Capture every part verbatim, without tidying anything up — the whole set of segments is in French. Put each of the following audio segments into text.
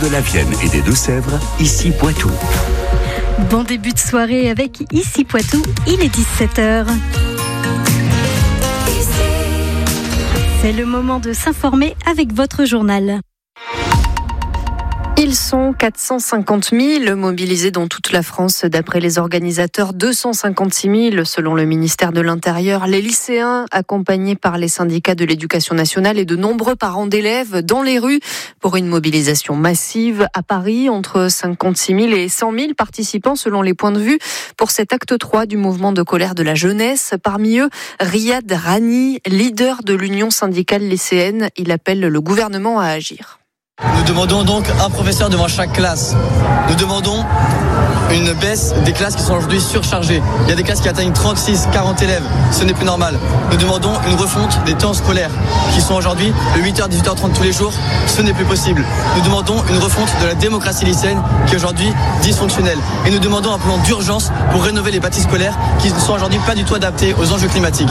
de la Vienne et des Deux-Sèvres, ici Poitou. Bon début de soirée avec Ici Poitou, il est dix-sept heures. C'est le moment de s'informer avec votre journal. Ils sont quatre cent cinquante mille mobilisés dans toute la France. D'après les organisateurs, deux cent cinquante-six mille selon le ministère de l'Intérieur. Les lycéens, accompagnés par les syndicats de l'éducation nationale et de nombreux parents d'élèves dans les rues pour une mobilisation massive à Paris. Entre cinquante-six mille et cent mille participants selon les points de vue pour cet acte trois du mouvement de colère de la jeunesse. Parmi eux, Riyad Rani, leader de l'Union syndicale lycéenne. Il appelle le gouvernement à agir. Nous demandons donc un professeur devant chaque classe. Nous demandons une baisse des classes qui sont aujourd'hui surchargées. Il y a des classes qui atteignent trente-six, quarante élèves. Ce n'est plus normal. Nous demandons une refonte des temps scolaires qui sont aujourd'hui de huit heures à dix-huit heures trente tous les jours. Ce n'est plus possible. Nous demandons une refonte de la démocratie lycéenne qui est aujourd'hui dysfonctionnelle. Et nous demandons un plan d'urgence pour rénover les bâtis scolaires qui ne sont aujourd'hui pas du tout adaptés aux enjeux climatiques.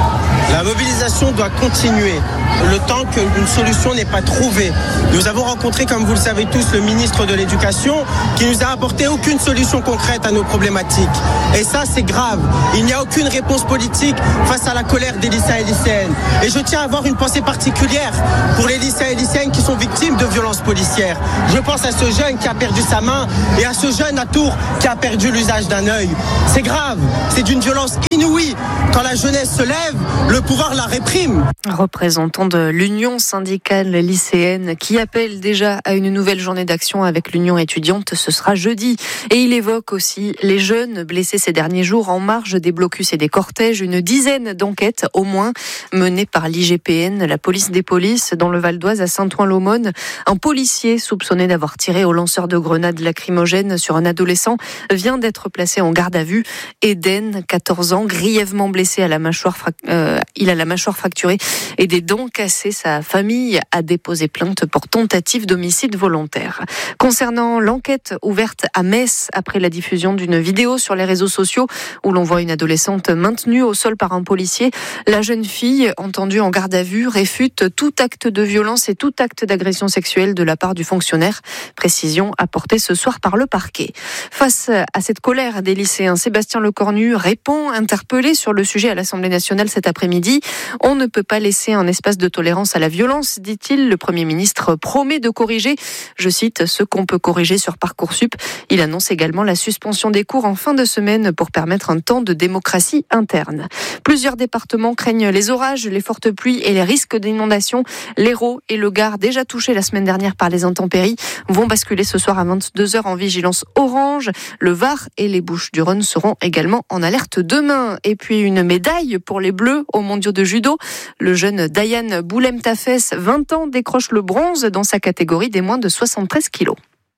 La mobilisation doit continuer le temps qu'une solution n'est pas trouvée. Nous avons rencontré, comme vous le savez tous, le ministre de l'Éducation qui nous a apporté aucune solution concrète à nos problématiques. Et ça, c'est grave. Il n'y a aucune réponse politique face à la colère des lycéens et lycéennes. Et je tiens à avoir une pensée particulière pour les lycéens et lycéennes qui sont victimes de violences policières. Je pense à ce jeune qui a perdu sa main et à ce jeune à Tours qui a perdu l'usage d'un œil. C'est grave. C'est d'une violence inouïe. Quand la jeunesse se lève, le pouvoir la réprime. Représentant de l'Union syndicale lycéenne qui appelle déjà à une nouvelle journée d'action avec l'Union étudiante, ce sera jeudi. Et il évoque aussi les jeunes blessés ces derniers jours en marge des blocus et des cortèges. Une dizaine d'enquêtes au moins menées par l'I G P N, la police des polices dans le Val d'Oise à Saint-Ouen-l'Aumône. Un policier soupçonné d'avoir tiré au lanceur de grenades lacrymogènes sur un adolescent vient d'être placé en garde à vue. Eden, quatorze ans, grièvement blessé à la mâchoire, euh, il a la mâchoire fracturée et des dents cassées. Sa famille a déposé plainte pour tentative d'homicide volontaire. Concernant l'enquête ouverte à Metz après la diffusion d'une vidéo sur les réseaux sociaux où l'on voit une adolescente maintenue au sol par un policier, la jeune fille, entendue en garde à vue, réfute tout acte de violence et tout acte d'agression sexuelle de la part du fonctionnaire. Précision apportée ce soir par le parquet. Face à cette colère des lycéens, Sébastien Lecornu répond, interpellé sur le sujet à l'Assemblée nationale cet après-midi. On ne peut pas laisser un espace de tolérance à la violence, dit-il. Le Premier ministre promet de corriger, je cite, ce qu'on peut corriger sur Parcoursup. Il annonce également la suspension des cours en fin de semaine pour permettre un temps de démocratie interne. Plusieurs départements craignent les orages, les fortes pluies et les risques d'inondation. L'Hérault et le Gard, déjà touchés la semaine dernière par les intempéries, vont basculer ce soir à vingt-deux heures en vigilance orange. Le Var et les Bouches-du-Rhône seront également en alerte demain. Et puis une médaille pour les Bleus aux mondiaux de judo. Le jeune Dayan Boulem-Tafes, vingt ans, décroche le bronze dans sa catégorie des moins de soixante-treize kilos.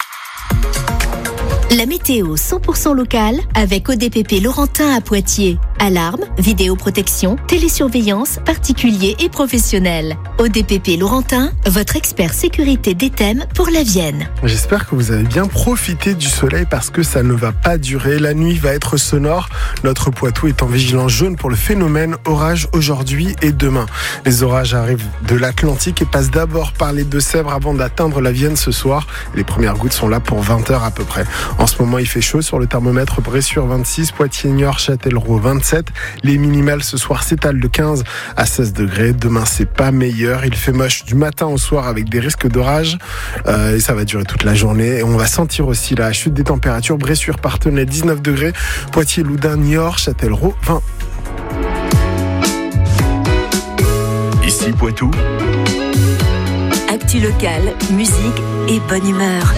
La météo cent pour cent locale avec O D P P Laurentin à Poitiers. Alarme, vidéoprotection, télésurveillance, particuliers et professionnels. O D P P Laurentin, votre expert sécurité des thèmes pour la Vienne. J'espère que vous avez bien profité du soleil parce que ça ne va pas durer. La nuit va être sonore. Notre Poitou est en vigilance jaune pour le phénomène orage aujourd'hui et demain. Les orages arrivent de l'Atlantique et passent d'abord par les Deux-Sèvres avant d'atteindre la Vienne ce soir. Les premières gouttes sont là pour vingt heures à peu près. En ce moment, il fait chaud sur le thermomètre. Bressuire vingt-six, Poitiers-Niort, Châtellerault vingt-sept. Les minimales ce soir s'étalent de quinze à seize degrés. Demain, c'est pas meilleur. Il fait moche du matin au soir avec des risques d'orage. Euh, et ça va durer toute la journée. Et on va sentir aussi la chute des températures. Bressuire, Parthenay, dix-neuf degrés. Poitiers, Loudun, Niort, Châtellerault, vingt. Ici Poitou. Actu locale, musique et bonne humeur.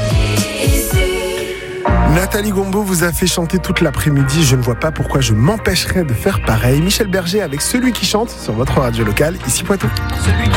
Nathalie Gombaud vous a fait chanter toute l'après-midi. Je ne vois pas pourquoi je m'empêcherais de faire pareil. Michel Berger avec Celui qui chante sur votre radio locale, ici Poitou. Celui